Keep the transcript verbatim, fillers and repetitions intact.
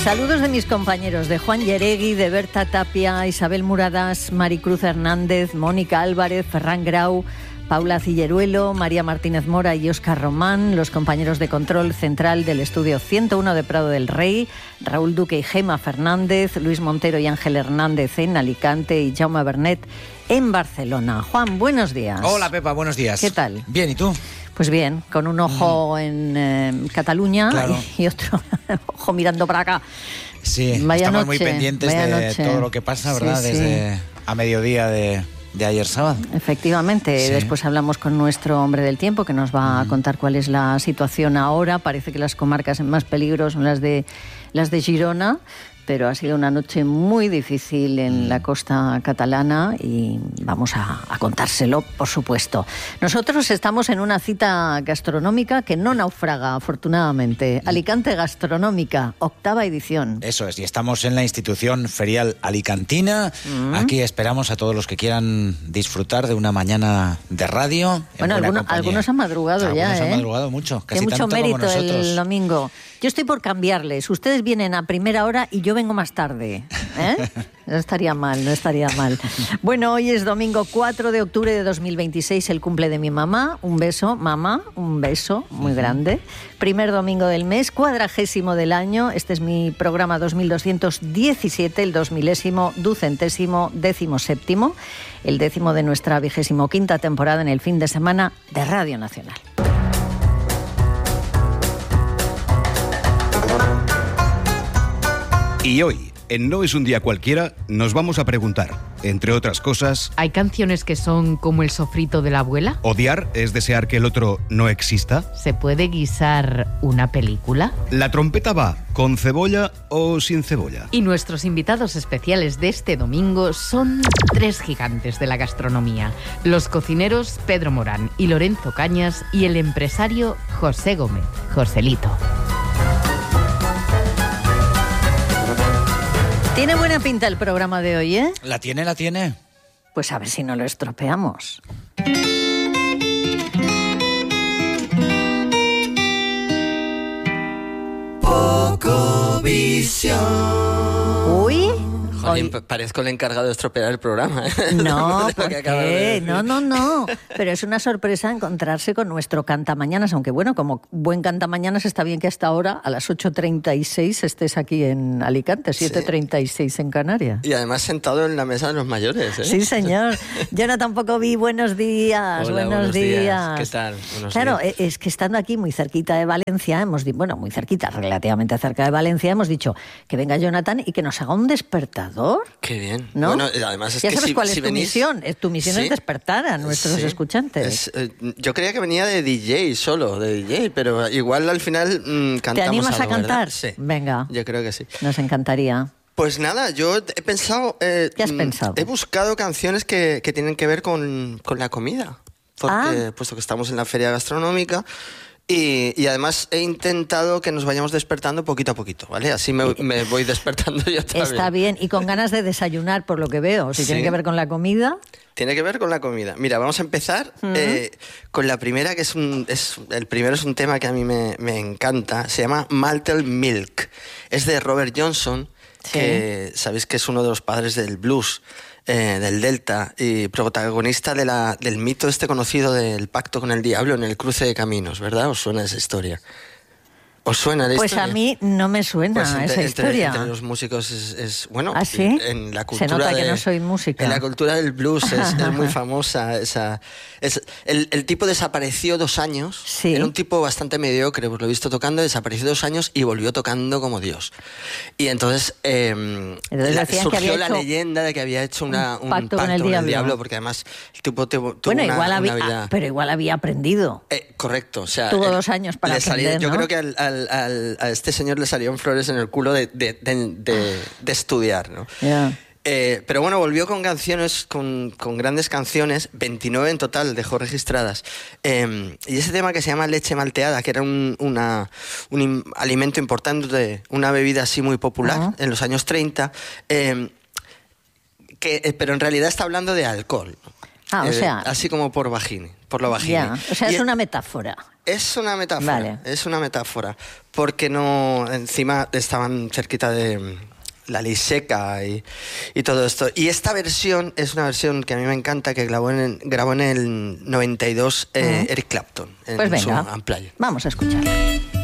Saludos de mis compañeros, de Juan Yeregui, de Berta Tapia, Isabel Muradas, Maricruz Hernández, Mónica Álvarez, Ferran Grau, Paula Cilleruelo, María Martínez Mora y Óscar Román, los compañeros de control central del estudio ciento uno de Prado del Rey, Raúl Duque y Gema Fernández, Luis Montero y Ángel Hernández en Alicante y Jaume Bernet en Barcelona. Juan, buenos días. Hola, Pepa, buenos días. ¿Qué tal? Bien, ¿y tú? Pues bien, con un ojo mm. en eh, Cataluña, claro, y, y otro ojo mirando para acá. Sí, vaya estamos noche, muy pendientes de noche. todo lo que pasa, ¿verdad? Sí, Desde sí. a mediodía de... de ayer sábado. Efectivamente, sí. Después hablamos con nuestro hombre del tiempo que nos va a contar cuál es la situación ahora. Parece que las comarcas en más peligro son las de las de Girona, pero ha sido una noche muy difícil en mm. la costa catalana y vamos a, a contárselo, por supuesto. Nosotros estamos en una cita gastronómica que no naufraga, afortunadamente. Alicante Gastronómica, octava edición. Eso es, y estamos en la institución ferial alicantina. Mm. Aquí esperamos a todos los que quieran disfrutar de una mañana de radio. Bueno, algunos, algunos han madrugado algunos ya, Algunos ¿eh? han madrugado mucho, casi Hay mucho tanto mérito como nosotros. El domingo. Yo estoy por cambiarles. Ustedes vienen a primera hora y yo vengo más tarde, ¿eh? No estaría mal, no estaría mal. Bueno, hoy es domingo cuatro de octubre de dos mil veintiséis, el cumple de mi mamá. Un beso, mamá, un beso muy grande. Primer domingo del mes, cuadragésimo del año. Este es mi programa dos mil doscientos diecisiete, el dos milésimo, ducentésimo, décimo séptimo, el décimo de nuestra vigésimo quinta temporada en el fin de semana de Radio Nacional. Y hoy, en No es un día cualquiera, nos vamos a preguntar, entre otras cosas... ¿Hay canciones que son como el sofrito de la abuela? ¿Odiar es desear que el otro no exista? ¿Se puede guisar una película? ¿La trompeta va con cebolla o sin cebolla? Y nuestros invitados especiales de este domingo son tres gigantes de la gastronomía. Los cocineros Pedro Morán y Lorenzo Cañas y el empresario José Gómez, Joselito. Tiene buena pinta el programa de hoy, ¿eh? La tiene, la tiene. Pues a ver si no lo estropeamos. Poco visión. Uy. Jolín, parezco el encargado de estropear el programa, ¿eh? No, ¿por qué? No, no, no. Pero es una sorpresa encontrarse con nuestro cantamañanas, aunque bueno, como buen cantamañanas está bien que hasta ahora, a las ocho treinta y seis, estés aquí en Alicante, siete treinta y seis en Canarias. Y además sentado en la mesa de los mayores, ¿eh? Sí, señor. Yo no tampoco vi buenos días, Hola, buenos, buenos días. días. ¿Qué tal? Buenos claro, días. Es que estando aquí muy cerquita de Valencia, hemos dicho, bueno, muy cerquita, relativamente cerca de Valencia, hemos dicho que venga Jonathan y que nos haga un despertador. Qué bien. ¿No? Bueno, además es ya que sabes si, cuál si es tu venís... misión. Tu misión ¿Sí? es despertar a nuestros sí. escuchantes. Es, eh, yo creía que venía de D J solo, de D J, pero igual al final mmm, cantamos ¿Te animas algo, a cantar? ¿verdad? Sí. Venga. Yo creo que sí. Nos encantaría. Pues nada, yo he pensado... Eh, ¿Qué has pensado? He buscado canciones que, que tienen que ver con, con la comida. Porque, ah. puesto que estamos en la feria gastronómica... Y, y además he intentado que nos vayamos despertando poquito a poquito, ¿vale? Así me, me voy despertando yo también. Está bien, y con ganas de desayunar, por lo que veo. Si sí. tiene que ver con la comida... Tiene que ver con la comida. Mira, vamos a empezar uh-huh. eh, con la primera, que es un... Es, el primero es un tema que a mí me, me encanta. Se llama Malted Milk. Es de Robert Johnson, sí. que sabéis que es uno de los padres del blues. Eh, del Delta y protagonista de la, del mito este conocido del pacto con el diablo en el cruce de caminos, ¿verdad? ¿Os suena esa historia? ¿Os suena la pues historia? Pues a mí no me suena pues entre, esa entre, historia. Entre los músicos es... es bueno, ¿Ah, sí? En la cultura se nota de, que no soy música. En la cultura del blues es, es muy famosa. Esa, es, el, el tipo desapareció dos años. Sí. Era un tipo bastante mediocre, pues lo he visto tocando, desapareció dos años y volvió tocando como Dios. Y entonces, eh, entonces la, surgió que había la leyenda de que había hecho una, un un pacto, pacto con, el, con diablo. el diablo, porque además el tipo tuvo, tuvo bueno, una, igual había, una vida... Ah, pero igual había aprendido. Eh, correcto. O sea, tuvo el, dos años para aprender, salía, ¿no? Yo creo que al, al, al, a este señor le salieron flores en el culo de, de, de, de, de estudiar, ¿no? Yeah. Eh, pero bueno, volvió con canciones, con, con grandes canciones, veintinueve en total dejó registradas. Eh, y ese tema que se llama leche malteada, que era un, una, un alimento importante, una bebida así muy popular uh-huh. en los años treinta, eh, que, eh, pero en realidad está hablando de alcohol, ¿no? Ah, o Eh, sea... así como por vagini, por lo vagini. Ya, o sea, Y es una metáfora. Es una metáfora, Vale. es una metáfora, porque no, encima estaban cerquita de la ley seca y, y todo esto. Y esta versión es una versión que a mí me encanta, que grabó en el, grabó en el noventa y dos eh, Mm. Eric Clapton, en Pues su venga, Unplugged. vamos a escucharla.